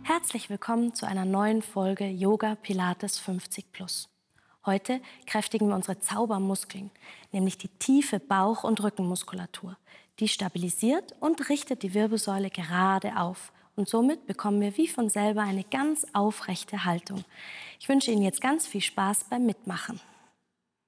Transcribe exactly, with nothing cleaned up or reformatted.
Herzlich willkommen zu einer neuen Folge Yoga Pilates fünfzig plus. Heute kräftigen wir unsere Zaubermuskeln, nämlich die tiefe Bauch- und Rückenmuskulatur. Die stabilisiert und richtet die Wirbelsäule gerade auf. Und somit bekommen wir wie von selber eine ganz aufrechte Haltung. Ich wünsche Ihnen jetzt ganz viel Spaß beim Mitmachen.